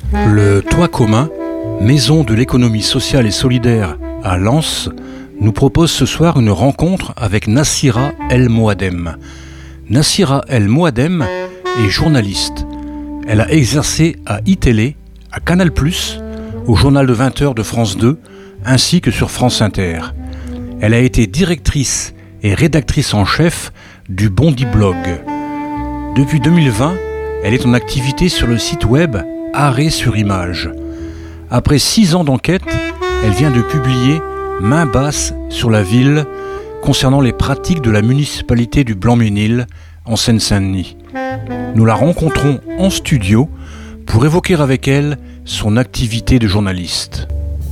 Le Toit commun, maison de l'économie sociale et solidaire à Lens, nous propose ce soir une rencontre avec Nassira El Moadem. Nassira El Moadem est journaliste. Elle a exercé à iTélé, à Canal+, au journal de 20h de France 2, ainsi que sur France Inter. Elle a été directrice et rédactrice en chef du Bondi Blog. Depuis 2020, elle est en activité sur le site web Arrêt sur Image. Après 6 ans d'enquête, elle vient de publier Main basse sur la ville concernant les pratiques de la municipalité du Blanc-Ménil en Seine-Saint-Denis. Nous la rencontrons en studio pour évoquer avec elle son activité de journaliste.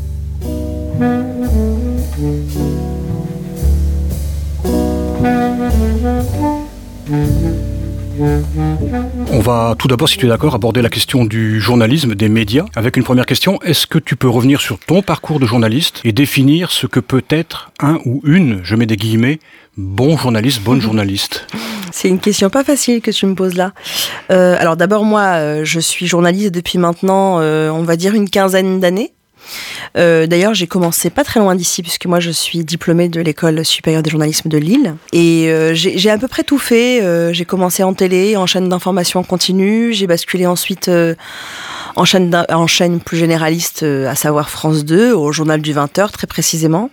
On va tout d'abord, si tu es d'accord, aborder la question du journalisme, des médias. Avec une première question, est-ce que tu peux revenir sur ton parcours de journaliste et définir ce que peut être un ou une, je mets des guillemets, bon journaliste, bonne journaliste? C'est une question pas facile que tu me poses là. Alors d'abord, moi, je suis journaliste depuis maintenant, on va dire une quinzaine d'années. D'ailleurs, j'ai commencé pas très loin d'ici, puisque moi je suis diplômée de l'école supérieure de journalisme de Lille. Et j'ai à peu près tout fait. J'ai commencé en télé, en chaîne d'information continue. J'ai basculé ensuite en chaîne plus généraliste, à savoir France 2, au journal du 20h très précisément.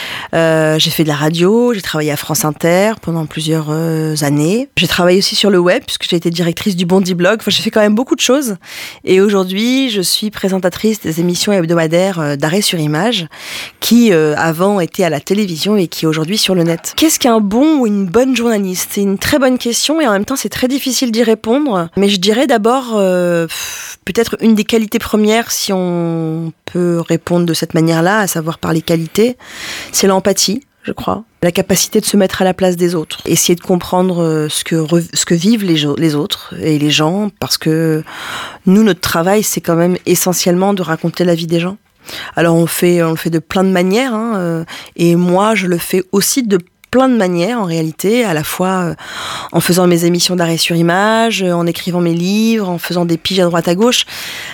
J'ai fait de la radio, j'ai travaillé à France Inter pendant plusieurs années. J'ai travaillé aussi sur le web, puisque j'ai été directrice du Bondi Blog. Enfin, j'ai fait quand même beaucoup de choses. Et aujourd'hui, je suis présentatrice des émissions hebdomadaires d'Arrêt sur Image, qui avant étaient à la télévision et qui aujourd'hui sur le net. Qu'est-ce qu'un bon ou une bonne journaliste? C'est une très bonne question et en même temps, c'est très difficile d'y répondre. Mais je dirais d'abord, peut-être une des qualités premières, si on peut répondre de cette manière-là, à savoir par les qualités, c'est l'empathie, je crois. La capacité de se mettre à la place des autres. Essayer de comprendre ce que vivent les autres et les gens, parce que nous, notre travail, c'est quand même essentiellement de raconter la vie des gens. Alors on le fait de plein de manières, et moi, je le fais aussi de plein de manières en réalité, à la fois en faisant mes émissions d'Arrêt sur Image, en écrivant mes livres, en faisant des piges à droite à gauche.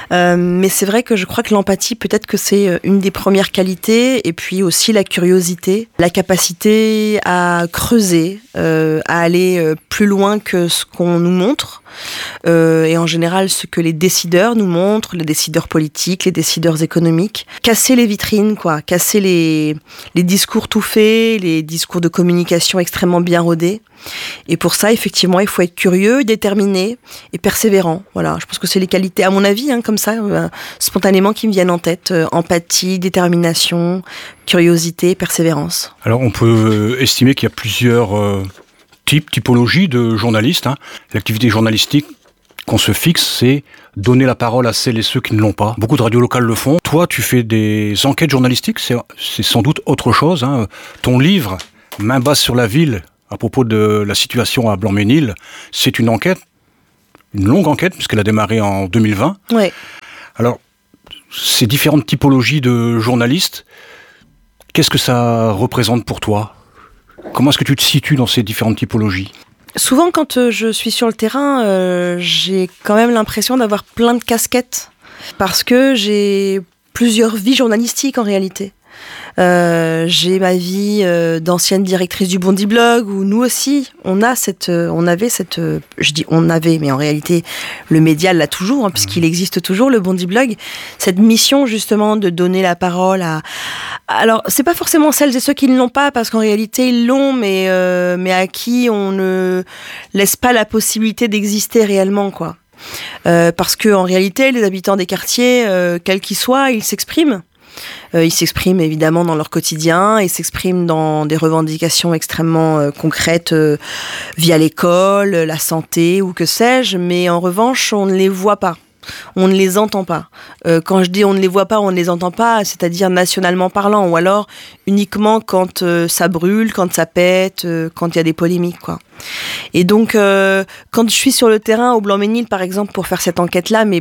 Mais c'est vrai que je crois que l'empathie, peut-être que c'est une des premières qualités, et puis aussi la curiosité, la capacité à creuser, à aller plus loin que ce qu'on nous montre, et en général ce que les décideurs nous montrent, les décideurs politiques, les décideurs économiques. Casser les vitrines, quoi, casser les discours tout faits, les discours de communication extrêmement bien rodés. Et pour ça, effectivement, il faut être curieux, déterminé et persévérant. Voilà, je pense que c'est les qualités, à mon avis, comme ça, spontanément, qui me viennent en tête. Empathie, détermination, curiosité, persévérance. Alors, on peut estimer qu'il y a plusieurs typologies de journalistes. L'activité journalistique qu'on se fixe, c'est donner la parole à celles et ceux qui ne l'ont pas. Beaucoup de radios locales le font. Toi, tu fais des enquêtes journalistiques, c'est sans doute autre chose. Ton livre, Main basse sur la ville, à propos de la situation à Blanc-Ménil, c'est une enquête, une longue enquête, puisqu'elle a démarré en 2020. Ouais. Alors, ces différentes typologies de journalistes, qu'est-ce que ça représente pour toi ? Comment est-ce que tu te situes dans ces différentes typologies ? Souvent, quand je suis sur le terrain, j'ai quand même l'impression d'avoir plein de casquettes, parce que j'ai plusieurs vies journalistiques en réalité. J'ai ma vie d'ancienne directrice du Bondi Blog, où nous aussi on avait cette, je dis on avait, mais en réalité le média l'a toujours, puisqu'il existe toujours, le Bondi Blog, cette mission justement de donner la parole à... Alors c'est pas forcément celles et ceux qui ne l'ont pas, parce qu'en réalité ils l'ont, mais à qui on ne laisse pas la possibilité d'exister réellement, quoi. Parce que en réalité les habitants des quartiers, quels qu'ils soient, ils s'expriment. Ils s'expriment évidemment dans leur quotidien, ils s'expriment dans des revendications extrêmement concrètes via l'école, la santé ou que sais-je, mais en revanche, on ne les voit pas. On ne les entend pas. Quand je dis on ne les voit pas, on ne les entend pas, c'est-à-dire nationalement parlant, ou alors uniquement quand ça brûle, quand ça pète, quand il y a des polémiques, quoi. Et donc, quand je suis sur le terrain au Blanc-Ménil, par exemple, pour faire cette enquête-là, mais pour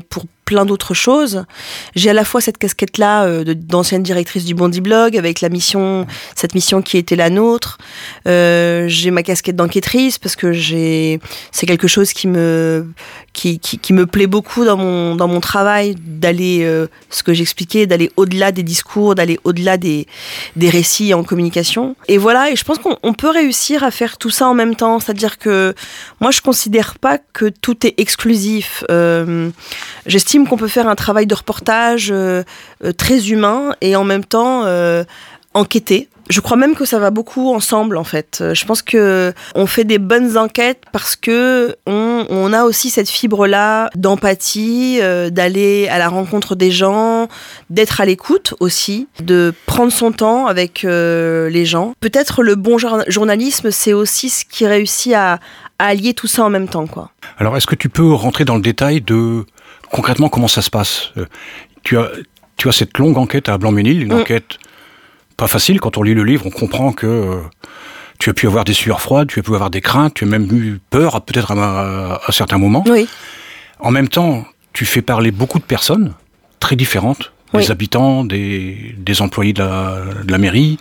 plein d'autres choses. J'ai à la fois cette casquette-là d'ancienne directrice du Bondi Blog, avec cette mission qui était la nôtre. J'ai ma casquette d'enquêtrice, parce que c'est quelque chose qui me plaît beaucoup dans mon travail, d'aller, ce que j'expliquais, d'aller au-delà des discours, d'aller au-delà des récits en communication. Et voilà, et je pense qu'on peut réussir à faire tout ça en même temps. C'est-à-dire que moi, je considère pas que tout est exclusif. J'estime qu'on peut faire un travail de reportage très humain et en même temps enquêter. Je crois même que ça va beaucoup ensemble, en fait. Je pense que on fait des bonnes enquêtes parce que on a aussi cette fibre-là d'empathie, d'aller à la rencontre des gens, d'être à l'écoute aussi, de prendre son temps avec les gens. Peut-être le bon journalisme, c'est aussi ce qui réussit à allier tout ça en même temps, quoi. Alors, est-ce que tu peux rentrer dans le détail de concrètement comment ça se passe ? Tu as cette longue enquête à Blanc-Ménil, une enquête pas facile. Quand on lit le livre, on comprend que tu as pu avoir des sueurs froides, tu as pu avoir des craintes, tu as même eu peur, peut-être à certains moments. Oui. En même temps, tu fais parler beaucoup de personnes très différentes, des habitants, des employés de la mairie.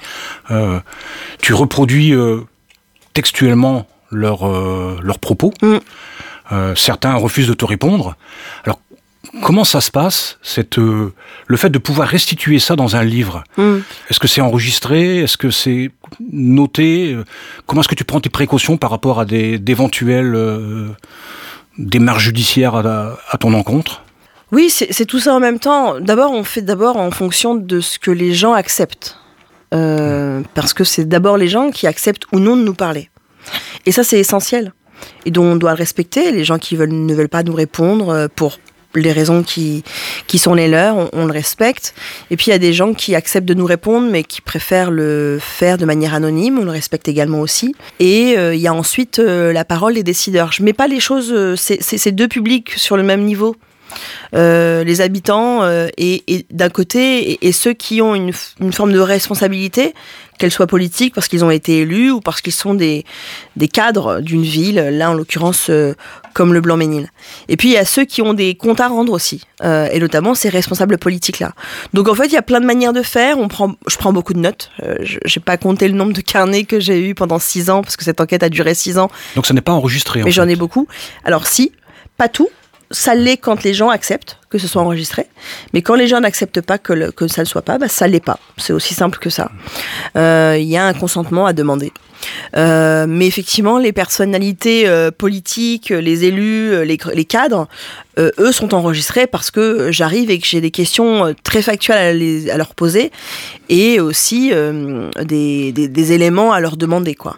Tu reproduis textuellement leurs propos. Certains refusent de te répondre. Alors, comment ça se passe, le fait de pouvoir restituer ça dans un livre ? Est-ce que c'est enregistré ? Est-ce que c'est noté ? Comment est-ce que tu prends tes précautions par rapport à d'éventuelles démarches judiciaires à ton encontre ? Oui, c'est tout ça en même temps. D'abord, on fait en fonction de ce que les gens acceptent. Parce que c'est d'abord les gens qui acceptent ou non de nous parler. Et ça, c'est essentiel. Et donc, on doit le respecter. Les gens qui ne veulent pas nous répondre pour les raisons qui sont les leurs, on le respecte. Et puis il y a des gens qui acceptent de nous répondre, mais qui préfèrent le faire de manière anonyme, on le respecte également aussi. Et il y a ensuite la parole des décideurs. Je mets pas les choses, c'est deux publics sur le même niveau. Les habitants et d'un côté et ceux qui ont une forme de responsabilité, qu'elle soit politique parce qu'ils ont été élus ou parce qu'ils sont des cadres d'une ville, là en l'occurrence comme le Blanc-Ménil. Et puis il y a ceux qui ont des comptes à rendre aussi, et notamment ces responsables politiques là. Donc en fait il y a plein de manières de faire. Je prends beaucoup de notes. J'ai pas compté le nombre de carnets que j'ai eu pendant 6 ans parce que cette enquête a duré 6 ans. Donc ça n'est pas enregistré. Mais j'en ai beaucoup. Alors si, pas tout. Ça l'est quand les gens acceptent que ce soit enregistré, mais quand les gens n'acceptent pas que ça ne soit pas, ça l'est pas. C'est aussi simple que ça. Il y a un consentement à demander. Mais effectivement, les personnalités politiques, les élus, les cadres, eux sont enregistrés parce que j'arrive et que j'ai des questions très factuelles à leur poser et aussi des éléments à leur demander, quoi.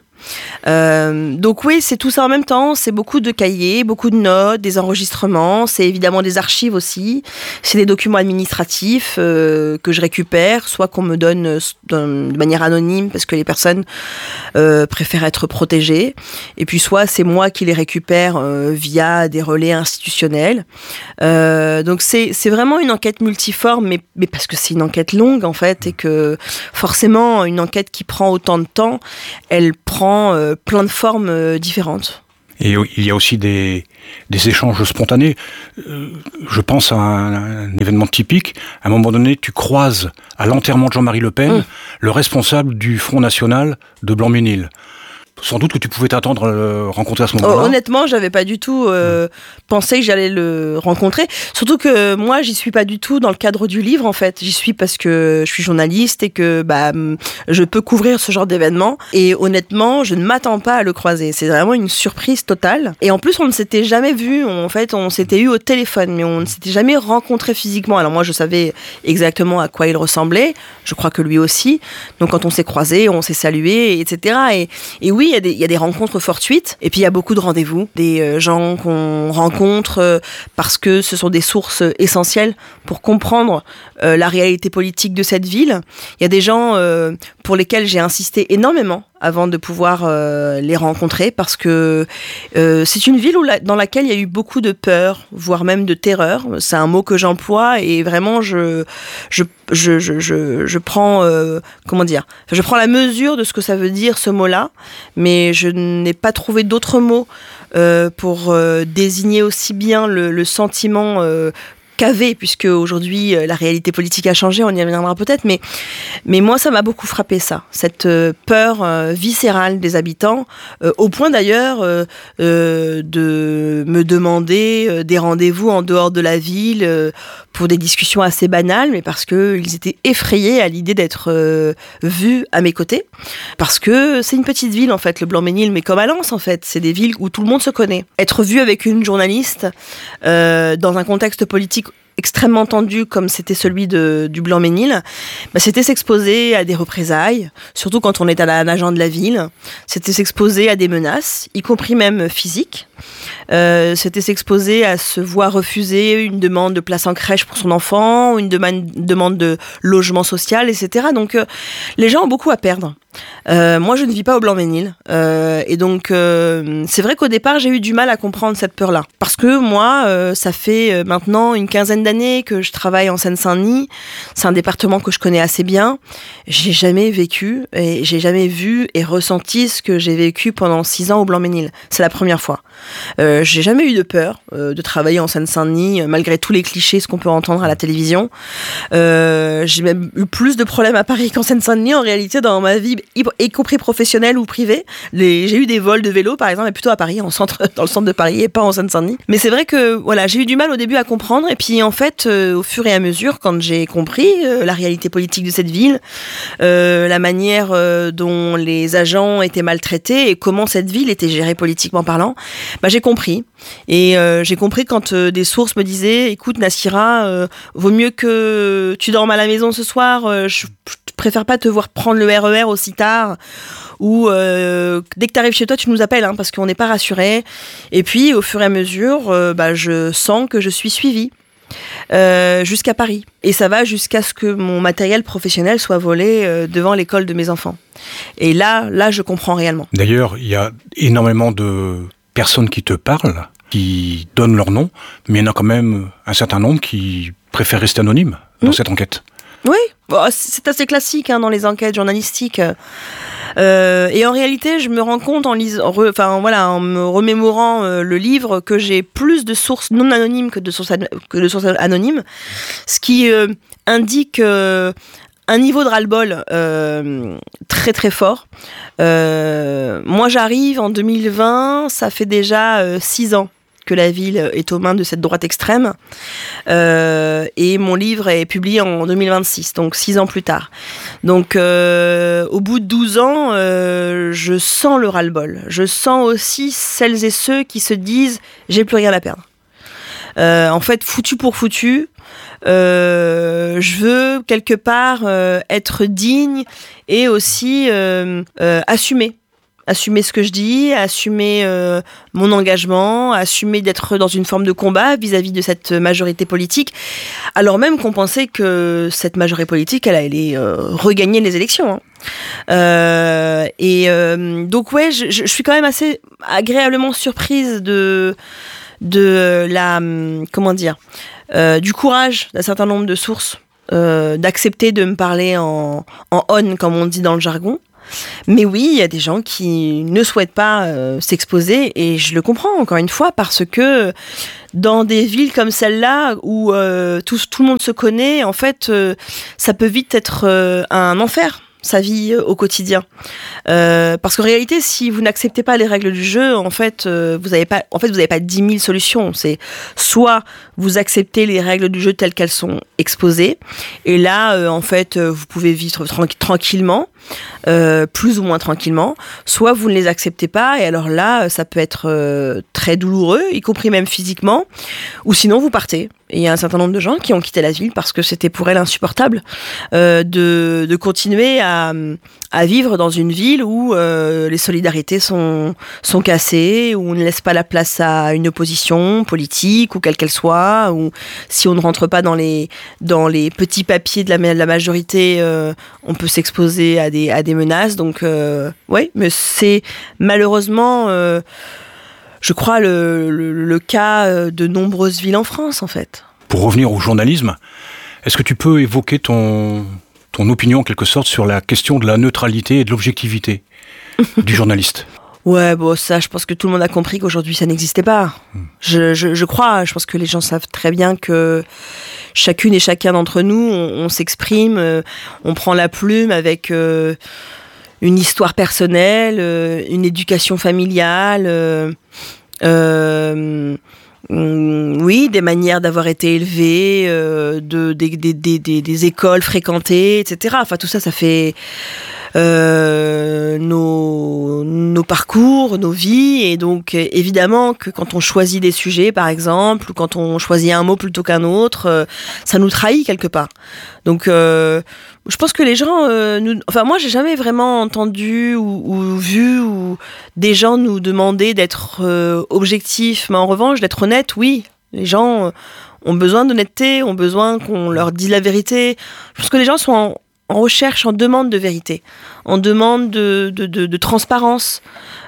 Donc oui, c'est tout ça en même temps. C'est beaucoup de cahiers, beaucoup de notes, des enregistrements. C'est évidemment des archives aussi. C'est des documents administratifs que je récupère, soit qu'on me donne de manière anonyme parce que les personnes préfèrent être protégées. Et puis soit c'est moi qui les récupère via des relais institutionnels. Donc c'est vraiment une enquête multiforme, mais parce que c'est une enquête longue en fait, et que forcément une enquête qui prend autant de temps, elle prend plein de formes différentes. Et il y a aussi des échanges spontanés. Je pense à un événement typique. À un moment donné, tu croises à l'enterrement de Jean-Marie Le Pen le responsable du Front National de Blanc-Ménil. Sans doute que tu pouvais t'attendre à le rencontrer à ce moment-là. Honnêtement, j'avais pas du tout pensé que j'allais le rencontrer. Surtout que moi, j'y suis pas du tout dans le cadre du livre, en fait. J'y suis parce que je suis journaliste et que je peux couvrir ce genre d'événement. Et honnêtement, je ne m'attends pas à le croiser. C'est vraiment une surprise totale. Et en plus, on ne s'était jamais vu. En fait, on s'était eu au téléphone, mais on ne s'était jamais rencontré physiquement. Alors moi, je savais exactement à quoi il ressemblait. Je crois que lui aussi. Donc quand on s'est croisés, on s'est salués, etc. Et oui, il y a des rencontres fortuites, et puis il y a beaucoup de rendez-vous, des gens qu'on rencontre parce que ce sont des sources essentielles pour comprendre la réalité politique de cette ville. Il y a des gens pour lesquels j'ai insisté énormément avant de pouvoir les rencontrer, parce que c'est une ville dans laquelle il y a eu beaucoup de peur, voire même de terreur. C'est un mot que j'emploie, et vraiment je prends je prends la mesure de ce que ça veut dire, ce mot-là, mais je n'ai pas trouvé d'autres mots pour désigner aussi bien le sentiment qu'avait, puisque aujourd'hui la réalité politique a changé, on y reviendra peut-être, mais moi ça m'a beaucoup frappé ça, cette peur viscérale des habitants, au point d'ailleurs de me demander des rendez-vous en dehors de la ville pour des discussions assez banales, mais parce qu'ils étaient effrayés à l'idée d'être vus à mes côtés, parce que c'est une petite ville en fait, le Blanc-Ménil, mais comme à Lens en fait, c'est des villes où tout le monde se connaît. Être vu avec une journaliste dans un contexte politique extrêmement tendu comme c'était celui du Blanc-Ménil, c'était s'exposer à des représailles, surtout quand on est un agent de la ville. C'était s'exposer à des menaces, y compris même physiques. C'était s'exposer à se voir refuser une demande de place en crèche pour son enfant, une demande de logement social, etc. Donc les gens ont beaucoup à perdre. Moi je ne vis pas au Blanc-Ménil et donc c'est vrai qu'au départ j'ai eu du mal à comprendre cette peur-là, parce que moi ça fait maintenant une quinzaine d'années que je travaille en Seine-Saint-Denis. C'est un département que je connais assez bien. J'ai jamais vécu et j'ai jamais vu et ressenti ce que j'ai vécu pendant 6 ans au Blanc-Ménil. C'est la première fois. J'ai jamais eu de peur de travailler en Seine-Saint-Denis, malgré tous les clichés, ce qu'on peut entendre à la télévision. J'ai même eu plus de problèmes à Paris qu'en Seine-Saint-Denis en réalité dans ma vie, y compris professionnelle ou privée. J'ai eu des vols de vélo par exemple, mais plutôt à Paris, dans le centre de Paris et pas en Seine-Saint-Denis. Mais c'est vrai que voilà, j'ai eu du mal au début à comprendre, et puis en fait au fur et à mesure, quand j'ai compris la réalité politique de cette ville, la manière dont les agents étaient maltraités et comment cette ville était gérée politiquement parlant, j'ai compris. Et j'ai compris quand des sources me disaient: écoute Nassira, vaut mieux que tu dormes à la maison ce soir, je préfère pas te voir prendre le RER aussi tard, ou dès que tu arrives chez toi tu nous appelles, parce qu'on n'est pas rassurés. Et puis au fur et à mesure je sens que je suis suivie jusqu'à Paris, et ça va jusqu'à ce que mon matériel professionnel soit volé devant l'école de mes enfants. Et là je comprends réellement. D'ailleurs, il y a énormément de personnes qui te parlent, qui donnent leur nom, mais il y en a quand même un certain nombre qui préfèrent rester anonymes dans cette enquête. Oui, c'est assez classique dans les enquêtes journalistiques. Et en réalité, je me rends compte en me remémorant le livre, que j'ai plus de sources non anonymes que de sources anonymes, ce qui indique un niveau de ras-le-bol très très fort. Moi j'arrive en 2020, ça fait déjà 6 ans que la ville est aux mains de cette droite extrême, et mon livre est publié en 2026, donc 6 ans plus tard. Donc au bout de 12 ans, je sens le ras-le-bol. Je sens aussi celles et ceux qui se disent « j'ai plus rien à perdre ». En fait, foutu pour foutu, je veux quelque part être digne et aussi assumer ce que je dis, assumer mon engagement, assumer d'être dans une forme de combat vis-à-vis de cette majorité politique, alors même qu'on pensait que cette majorité politique, elle allait regagner les élections. Donc ouais, je suis quand même assez agréablement surprise de la, du courage d'un certain nombre de sources, d'accepter de me parler en on, comme on dit dans le jargon. Mais oui, il y a des gens qui ne souhaitent pas s'exposer, et je le comprends encore une fois, parce que dans des villes comme celle-là où tout le monde se connaît, en fait, ça peut vite être un enfer, sa vie au quotidien. Parce qu'en réalité, si vous n'acceptez pas les règles du jeu, en fait, vous n'avez pas 10 000 solutions. C'est soit vous acceptez les règles du jeu telles qu'elles sont exposées, et là, en fait, vous pouvez vivre tranquillement, plus ou moins tranquillement, soit vous ne les acceptez pas, et alors là, ça peut être très douloureux, y compris même physiquement, ou sinon vous partez. Et il y a un certain nombre de gens qui ont quitté la ville parce que c'était pour elles insupportable de continuer à vivre dans une ville où les solidarités sont cassées, où on ne laisse pas la place à une opposition politique, ou quelle qu'elle soit, ou si on ne rentre pas dans les petits papiers de la majorité, on peut s'exposer à des menaces. Donc ouais, mais c'est malheureusement je crois le cas de nombreuses villes en France, en fait. Pour revenir au journalisme, est-ce que tu peux évoquer ton opinion, en quelque sorte, sur la question de la neutralité et de l'objectivité du journaliste ? Ouais, bon, ça, je pense que tout le monde a compris qu'aujourd'hui, ça n'existait pas. Je crois, je pense que les gens savent très bien que chacune et chacun d'entre nous, on s'exprime, on prend la plume avec une histoire personnelle, une éducation familiale, oui, des manières d'avoir été élevé, des écoles fréquentées, etc. Enfin, tout ça, ça fait nos parcours, nos vies, et donc évidemment que quand on choisit des sujets, par exemple, ou quand on choisit un mot plutôt qu'un autre, ça nous trahit quelque part. Donc, je pense que les gens, enfin moi, j'ai jamais vraiment entendu ou vu ou des gens nous demander d'être objectifs, mais en revanche, d'être honnête, oui. Les gens ont besoin d'honnêteté, ont besoin qu'on leur dise la vérité. Je pense que les gens sont en recherche, en demande de vérité, en demande de transparence.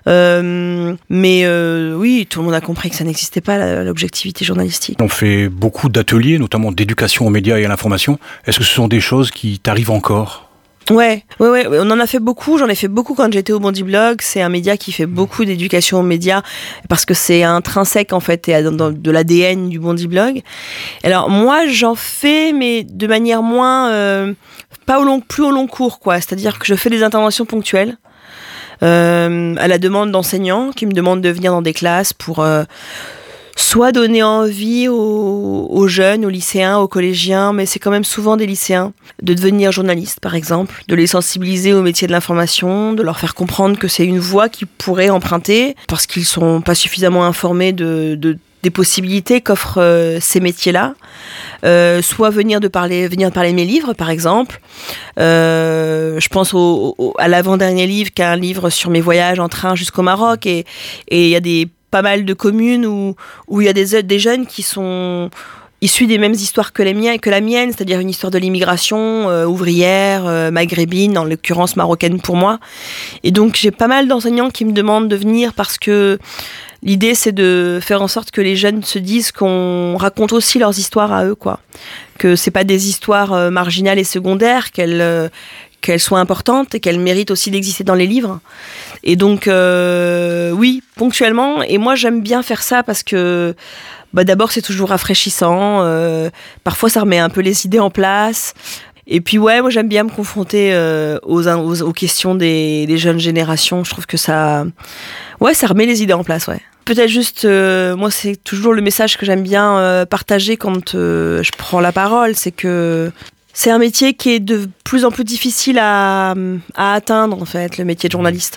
Mais oui, tout le monde a compris que ça n'existait pas, l'objectivité journalistique. On fait beaucoup d'ateliers, notamment d'éducation aux médias et à l'information. Est-ce que ce sont des choses qui t'arrivent encore ? Ouais, on en a fait beaucoup. J'en ai fait beaucoup quand j'étais au Bondy Blog. C'est un média qui fait beaucoup d'éducation aux médias parce que c'est intrinsèque en fait et de l'ADN du Bondy Blog. Alors moi, j'en fais, mais de manière moins, plus au long cours, quoi. C'est-à-dire que je fais des interventions ponctuelles à la demande d'enseignants qui me demandent de venir dans des classes pour soit donner envie aux jeunes, aux lycéens, aux collégiens, mais c'est quand même souvent des lycéens, de devenir journalistes, par exemple, de les sensibiliser au métier de l'information, de leur faire comprendre que c'est une voie qu'ils pourraient emprunter, parce qu'ils sont pas suffisamment informés des possibilités qu'offrent ces métiers-là. Soit venir parler mes livres, par exemple. Je pense à l'avant-dernier livre, qui est un livre sur mes voyages en train jusqu'au Maroc, et il y a pas mal de communes où il y a des jeunes qui sont issus des mêmes histoires que la mienne, c'est-à-dire une histoire de l'immigration ouvrière, maghrébine, en l'occurrence marocaine pour moi. Et donc j'ai pas mal d'enseignants qui me demandent de venir parce que l'idée c'est de faire en sorte que les jeunes se disent qu'on raconte aussi leurs histoires à eux, quoi. Que c'est pas des histoires marginales et secondaires, qu'elles soient importantes et qu'elles méritent aussi d'exister dans les livres. Et donc, oui, ponctuellement. Et moi, j'aime bien faire ça parce que, d'abord, c'est toujours rafraîchissant. Parfois, ça remet un peu les idées en place. Et puis, ouais, moi, j'aime bien me confronter aux questions des jeunes générations. Je trouve que ça remet les idées en place, ouais. Peut-être juste, moi, c'est toujours le message que j'aime bien partager quand je prends la parole. C'est que c'est un métier qui est de plus en plus difficile à atteindre, en fait, le métier de journaliste.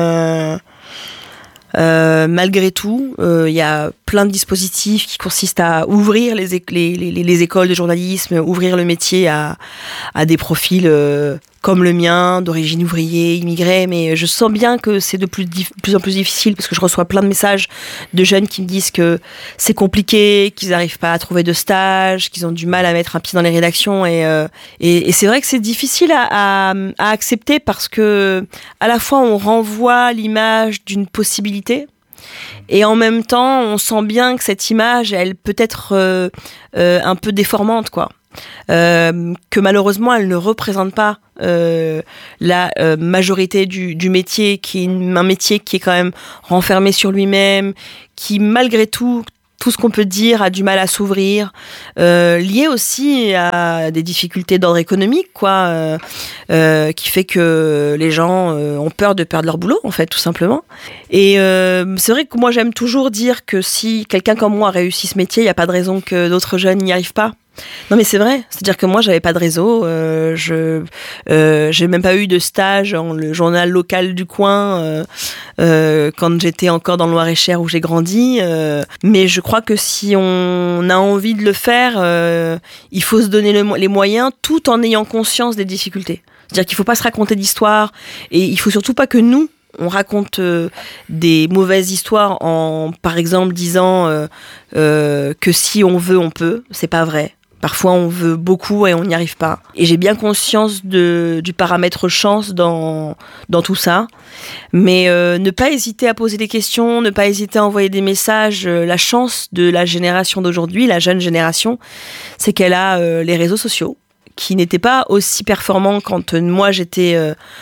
Malgré tout, il y a plein de dispositifs qui consistent à ouvrir les écoles de journalisme, ouvrir le métier à des profils comme le mien, d'origine ouvrier, immigré, mais je sens bien que c'est de plus en plus difficile parce que je reçois plein de messages de jeunes qui me disent que c'est compliqué, qu'ils n'arrivent pas à trouver de stage, qu'ils ont du mal à mettre un pied dans les rédactions et c'est vrai que c'est difficile à accepter parce que à la fois on renvoie l'image d'une possibilité et en même temps on sent bien que cette image elle peut être un peu déformante, quoi. Que malheureusement elle ne représente pas la majorité du métier, qui est un métier qui est quand même renfermé sur lui-même, qui malgré tout ce qu'on peut dire a du mal à s'ouvrir, lié aussi à des difficultés d'ordre économique, quoi, qui fait que les gens ont peur de perdre leur boulot, en fait, tout simplement. Et c'est vrai que moi j'aime toujours dire que si quelqu'un comme moi réussit ce métier, il n'y a pas de raison que d'autres jeunes n'y arrivent pas. Non mais c'est vrai, c'est-à-dire que moi j'avais pas de réseau, j'ai même pas eu de stage dans le journal local du coin quand j'étais encore dans le Loir-et-Cher où j'ai grandi, mais je crois que si on a envie de le faire, il faut se donner les moyens tout en ayant conscience des difficultés. C'est-à-dire qu'il faut pas se raconter d'histoires et il faut surtout pas que nous on raconte des mauvaises histoires en, par exemple, disant que si on veut, on peut. C'est pas vrai. Parfois, on veut beaucoup et on n'y arrive pas. Et j'ai bien conscience du paramètre chance dans tout ça. Mais ne pas hésiter à poser des questions, ne pas hésiter à envoyer des messages. La chance de la génération d'aujourd'hui, la jeune génération, c'est qu'elle a les réseaux sociaux, qui n'étaient pas aussi performants quand moi j'étais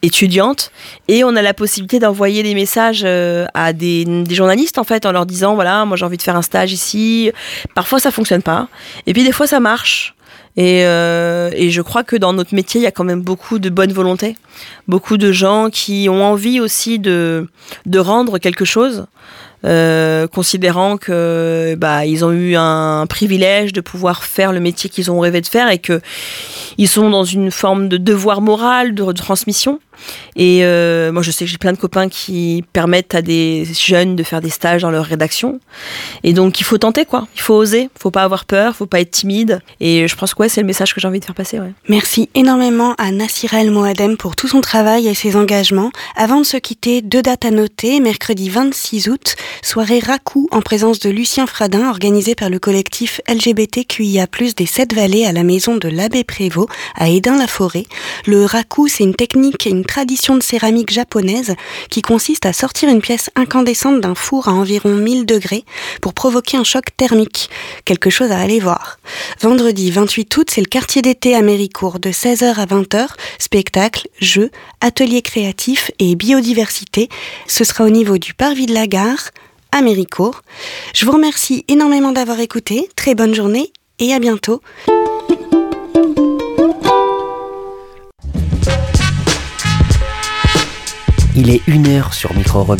étudiantes, et on a la possibilité d'envoyer des messages à des journalistes en fait, en leur disant voilà, moi j'ai envie de faire un stage ici. Parfois ça fonctionne pas, et puis des fois ça marche. Et je crois que dans notre métier, il y a quand même beaucoup de bonne volonté, beaucoup de gens qui ont envie aussi de rendre quelque chose. Considérant que ils ont eu un privilège de pouvoir faire le métier qu'ils ont rêvé de faire et que ils sont dans une forme de devoir moral de transmission. Et moi je sais que j'ai plein de copains qui permettent à des jeunes de faire des stages dans leur rédaction, et donc il faut tenter quoi, il faut oser, faut pas avoir peur, faut pas être timide, et je pense que c'est le message que j'ai envie de faire passer. Merci énormément à Nassira El Moadem pour tout son travail et ses engagements. Avant de se quitter, 2 dates à noter. Mercredi 26 août, soirée Raku en présence de Lucien Fradin, organisée par le collectif LGBTQIA+, des 7 Vallées à la maison de l'Abbé Prévost à Hesdin-la-Forêt. Le Raku, c'est une technique et une tradition de céramique japonaise qui consiste à sortir une pièce incandescente d'un four à environ 1000 degrés pour provoquer un choc thermique. Quelque chose à aller voir. Vendredi 28 août, c'est le quartier d'été à Méricourt de 16h à 20h. Spectacles, jeux, ateliers créatifs et biodiversité. Ce sera au niveau du parvis de la gare à Méricourt. Je vous remercie énormément d'avoir écouté. Très bonne journée et à bientôt. Il est 1h sur Micro Rebelle.